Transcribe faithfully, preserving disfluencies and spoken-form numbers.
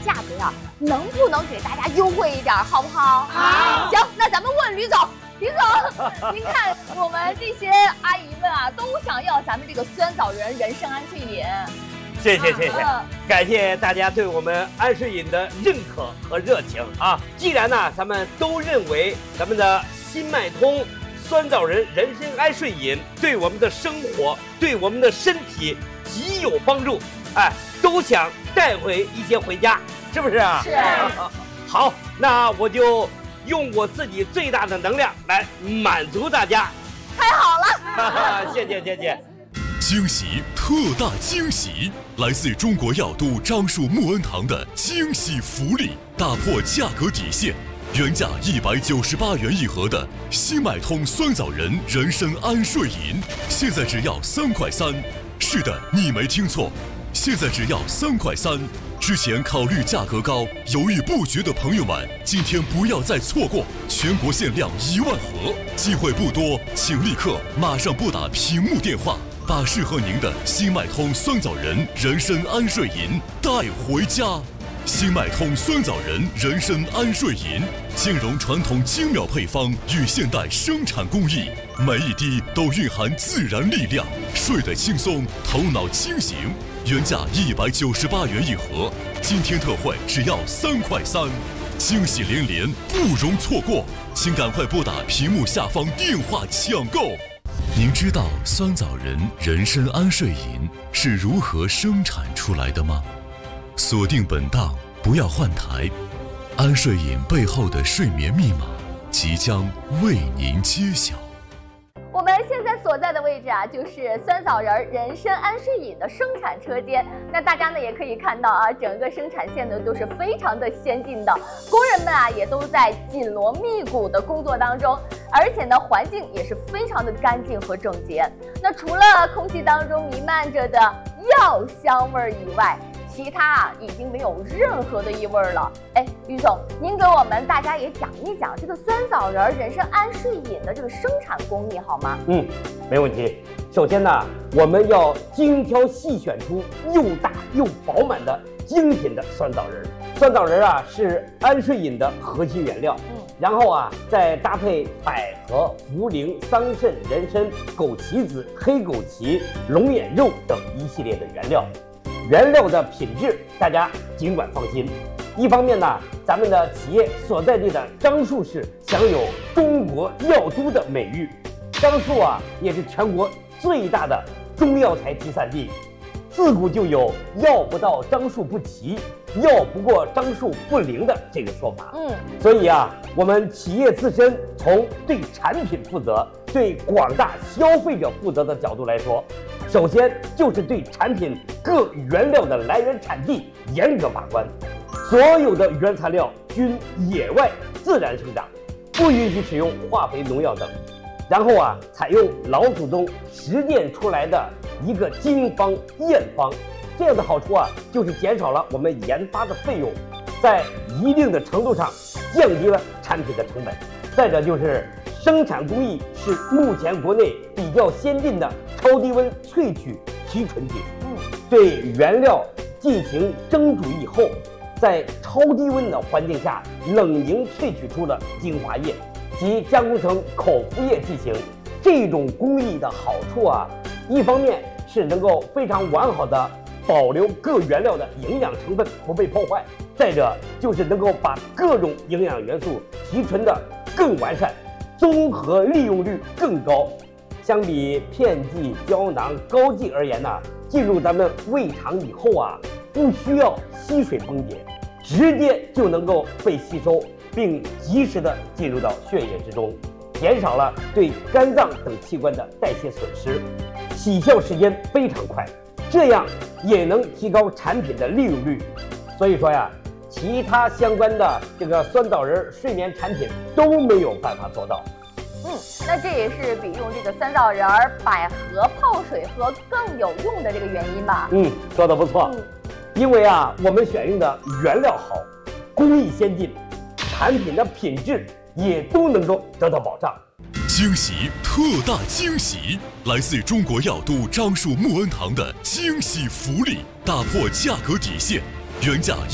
价格呀、啊，能不能给大家优惠一点，好不好？ 好。 行，那咱们问吕总。吕总，您看我们这些阿姨们啊，都想要咱们这个酸枣仁人参安睡饮。 谢谢谢谢，啊、感谢大家对我们安睡饮的认可和热情啊！既然呢，咱们都认为咱们的新脉通酸枣仁人参安睡饮对我们的生活、对我们的身体极有帮助，哎，都想带回一些回家，是不是啊？ 是。 好，那我就用我自己最大的能量来满足大家。 太好了！ 谢谢谢谢。 惊喜，特大惊喜！来自中国药都樟树木恩堂的惊喜福利，打破价格底线，原价一百九十八元一盒的新脉通酸枣仁人参安睡饮，现在只要三块三。是的，你没听错，现在只要三块三。之前考虑价格高、犹豫不决的朋友们，今天不要再错过，全国限量一万盒，机会不多，请立刻马上拨打屏幕电话。把适合您的新脉通酸枣仁人参安睡饮带回家。新脉通酸枣仁人参安睡饮兼容传统精妙配方与现代生产工艺，每一滴都蕴含自然力量，睡得轻松，头脑清醒。原价一百九十八元一盒，今天特惠只要三块三，惊喜连连，不容错过，请赶快拨打屏幕下方电话抢购。您知道酸枣仁人参安睡饮是如何生产出来的吗？锁定本档，不要换台。安睡饮背后的睡眠密码即将为您揭晓。 我们现在所在的位置啊，就是酸枣仁人参安睡饮的生产车间。那大家呢也可以看到啊，整个生产线呢都是非常的先进的，工人们啊也都在紧锣密鼓的工作当中，而且呢环境也是非常的干净和整洁。那除了空气当中弥漫着的药香味以外，其他啊已经没有任何的异味了。哎，吕总，您给我们大家也讲一讲这个酸枣仁人参安睡饮的这个生产工艺好吗？ 嗯，没问题。首先呢，我们要精挑细选出又大又饱满的精品的酸枣仁。酸枣仁啊是安睡饮的核心原料，嗯，然后啊再搭配百合、茯苓、桑葚、人参、枸杞子、黑枸杞、龙眼肉等一系列的原料。原料的品质大家尽管放心。一方面呢，咱们的企业所在地的樟树市享有中国药都的美誉，樟树啊也是全国最大的中药材集散地，自古就有药不到樟树不齐，药不过樟树不灵的这个说法。嗯，所以啊，我们企业自身从对产品负责、对广大消费者负责的角度来说，首先就是对产品各原料的来源产地严格把关，所有的原材料均野外自然生长，不允许使用化肥、农药等。然后啊，采用老祖宗实践出来的一个经方验方，这样的好处啊，就是减少了我们研发的费用，在一定的程度上降低了产品的成本。再者就是生产工艺是目前国内比较先进的超低温萃取提纯技术，嗯，对原料进行蒸煮以后，在超低温的环境下冷凝萃取出了精华液，及加工成口服液剂型。这种工艺的好处啊，一方面是能够非常完好的保留各原料的营养成分不被破坏，再者就是能够把各种营养元素提纯的更完善，综合利用率更高。相比片剂、胶囊、膏剂而言呢、啊，进入咱们胃肠以后啊，不需要吸水崩解，直接就能够被吸收，并及时的进入到血液之中，减少了对肝脏等器官的代谢损失，起效时间非常快，这样也能提高产品的利用率。所以说呀，其他相关的这个酸枣仁睡眠产品都没有办法做到。 嗯，那这也是比用这个酸枣仁、百合泡水喝更有用的这个原因吧？ 嗯，说的不错。嗯，因为啊，我们选用的原料好，工艺先进，产品的品质也都能够得到保障。 惊喜，特大惊喜！来自中国药都樟树木恩堂的惊喜福利，打破价格底线，原价